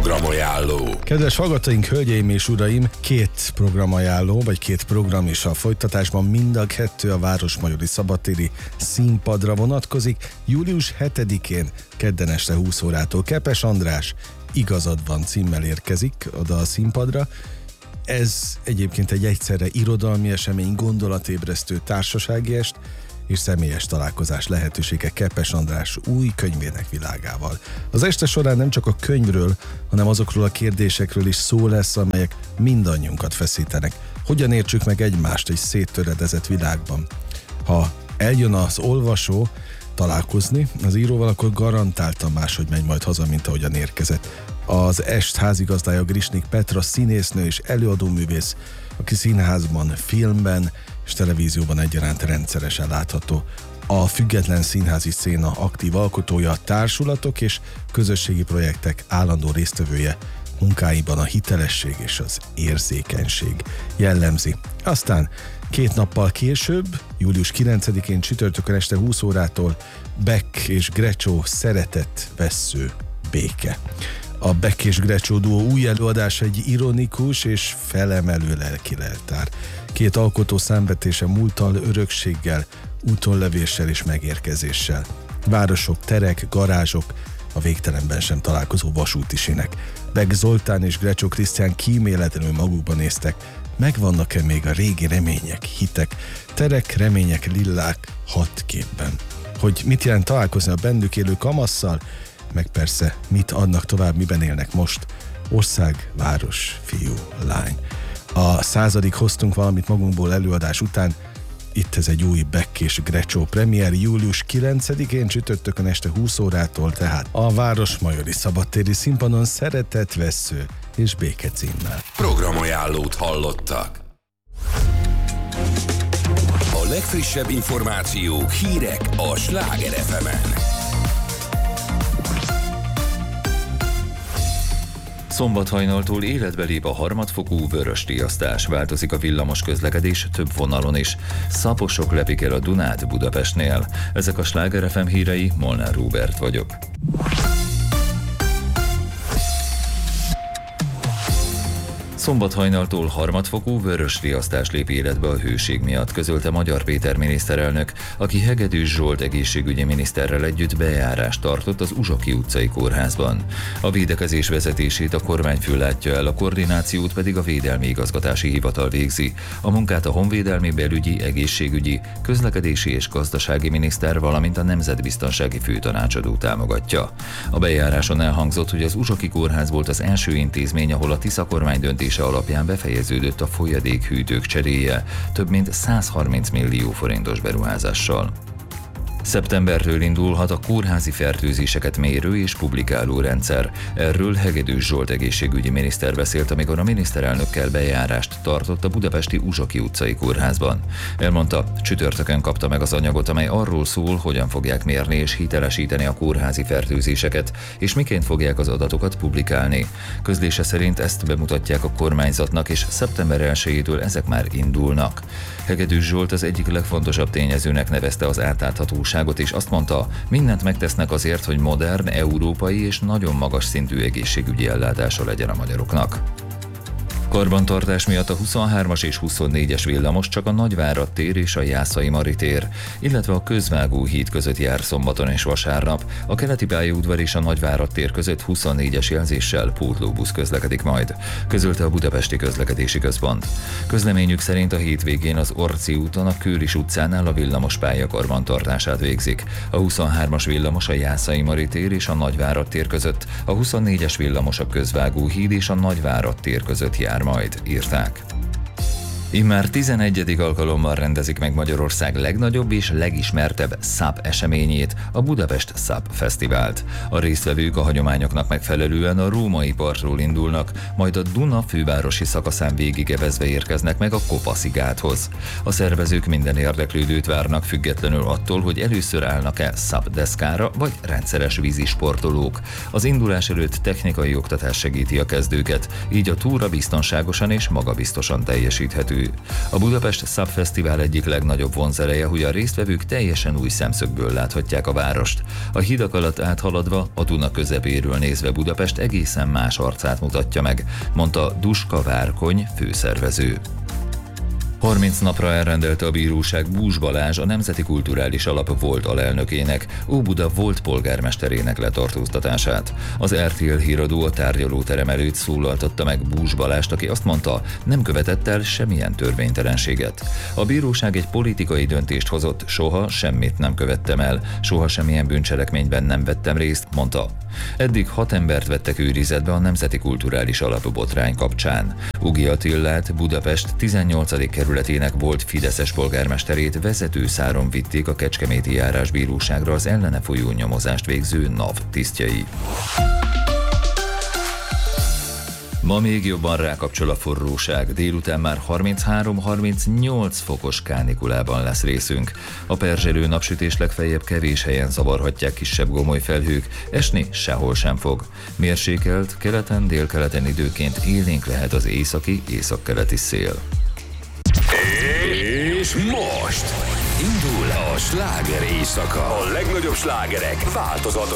Programajánló. Kedves hallgatóink, hölgyeim és uraim, két programajánló, vagy két program is a folytatásban, mind a kettő a Városmajori Szabadtéri színpadra vonatkozik. Július 7-én, kedden este 20 órától Kepes András Igazad van címmel érkezik oda a színpadra. Ez egyébként egy egyszerre irodalmi esemény, gondolatébresztő társasági est és személyes találkozás lehetősége Kepes András új könyvének világával. Az este során nem csak a könyvről, hanem azokról a kérdésekről is szó lesz, amelyek mindannyiunkat feszítenek. Hogyan értsük meg egymást egy széttöredezett világban? Ha eljön az olvasó találkozni az íróval, akkor garantáltan máshogy megy majd haza, mint ahogyan érkezett. Az est házigazdája Grisnik Petra színésznő és előadóművész, aki színházban, filmben és televízióban egyaránt rendszeresen látható. A független színházi széna aktív alkotója, társulatok és közösségi projektek állandó résztvevője, munkáiban a hitelesség és az érzékenység jellemzi. Aztán 2 nappal később, július 9-én csütörtökön este 20 órától Beck és Grecsó Szeretet vessző béke. A Beck és Grecsó duó új előadása egy ironikus és felemelő lelkileltár. 2 alkotó számvetése múlttal, örökséggel, útonlevéssel és megérkezéssel. Városok, terek, garázsok, a végtelenben sem találkozó vasútisinek. Beck Zoltán és Grecsó Krisztián kíméletlenül magukba néztek. Megvannak-e még a régi remények, hitek, terek, remények, lillák 6 képben? Hogy mit jelent találkozni a bennük élő kamasszal, meg persze mit adnak tovább, miben élnek most. Ország, város, fiú, lány. A 100. hoztunk valamit magunkból előadás után. Itt ez egy új Beck és Grecsó premier július 9-én csütörtökön este 20 órától, tehát a Városmajori Szabadtéri színpadon Szeretet vessző és béke címmel. Programajánlót hallottak. A legfrissebb információk, hírek a Sláger FM-en. Szombat hajnaltól életbe lép a harmadfokú vörösriasztás, változik a villamos közlekedés több vonalon is. Szaposok lepik el a Dunát Budapestnél. Ezek a Sláger FM hírei, Molnár Róbert vagyok. Szombat hajnaltól harmadfokú vörösriasztás lép életbe a hőség miatt, közölte Magyar Péter miniszterelnök, aki Hegedűs Zsolt egészségügyi miniszterrel együtt bejárást tartott az Uzsoki utcai kórházban. A védekezés vezetését a kormányfő látja el, a koordinációt pedig a Védelmi Igazgatási Hivatal végzi. A munkát a honvédelmi, belügyi, egészségügyi, közlekedési és gazdasági miniszter, valamint a Nemzetbiztonsági Főtanácsadó támogatja. A bejáráson elhangzott, hogy az Uzsoki kórház volt az első intézmény, ahol a Tisza kormány döntése alapján befejeződött a folyadékhűtők cseréje, több mint 130 millió forintos beruházással. Szeptembertől indulhat a kórházi fertőzéseket mérő és publikáló rendszer. Erről Hegedűs Zsolt egészségügyi miniszter beszélt, amikor a miniszterelnökkel bejárást tartott a budapesti Uzsoki utcai kórházban. Elmondta, csütörtökön kapta meg az anyagot, amely arról szól, hogyan fogják mérni és hitelesíteni a kórházi fertőzéseket, és miként fogják az adatokat publikálni. Közlése szerint ezt bemutatják a kormányzatnak, és szeptember 1-től ezek már indulnak. Hegedűs Zsolt az egyik legfontosabb tényezőnek nevezte az átláthatóságot, és azt mondta, mindent megtesznek azért, hogy modern, európai és nagyon magas szintű egészségügyi ellátása legyen a magyaroknak. Karbantartás miatt a 23-as és 24-es villamos csak a Nagyvárad tér és a Jászai Mari tér, illetve a Közvágó híd között jár szombaton és vasárnap. A Keleti pályaudvar és a Nagyvárad tér között 24-es jelzéssel pótlóbusz közlekedik majd, közölte a Budapesti Közlekedési Központ. Közleményük szerint a hétvégén az Orci úton a Kőris utcánál a villamos pálya karbantartását végzik. A 23-as villamos a Jászai Mari tér és a Nagyvárad tér között, a 24-es villamos a Közvágó híd és a Nagyvárad tér között jár majd, írták. Immár 11. alkalommal rendezik meg Magyarország legnagyobb és legismertebb SUP eseményét, a Budapest SUP Fesztivált. A résztvevők a hagyományoknak megfelelően a római partról indulnak, majd a Duna fővárosi szakaszán végigevezve érkeznek meg a Kopaszi gáthoz. A szervezők minden érdeklődőt várnak, függetlenül attól, hogy először állnak-e SUP deszkára vagy rendszeres vízisportolók. Az indulás előtt technikai oktatás segíti a kezdőket, így a túra biztonságosan és magabiztosan teljesíthető. elérhető. A Budapest Subfesztivál egyik legnagyobb vonzereje, hogy a résztvevők teljesen új szemszögből láthatják a várost. A hidak alatt áthaladva, a Duna közepéről nézve Budapest egészen más arcát mutatja meg, mondta Duska Várkony, főszervező. 30 napra elrendelte a bíróság Bús Balázs, a Nemzeti Kulturális Alap volt alelnökének, Óbuda volt polgármesterének letartóztatását. Az RTL híradó a tárgyalóterem előtt szólaltatta meg Bús Balást, aki azt mondta, nem követett el semmilyen törvénytelenséget. A bíróság egy politikai döntést hozott, soha semmit nem követtem el, soha semmilyen bűncselekményben nem vettem részt, mondta. Eddig 6 embert vettek őrizetbe a Nemzeti Kulturális Alap botrány kapcsán. Ugi Attillát, Budapest 18. kerületének volt fideszes polgármesterét vezető száron vitték a Kecskeméti járásbíróságra az ellene folyó nyomozást végző NAV tisztjei. Ma még jobban rákapcsol a forróság, délután már 33-38 fokos kánikulában lesz részünk. A perzselő napsütés legfeljebb kevés helyen zavarhatják kisebb gomolyfelhők, esni sehol sem fog. Mérsékelt, keleten, délkeleten időként élénk lehet az északi-északkeleti szél. És most indul a sláger éjszaka. A legnagyobb slágerek változatosan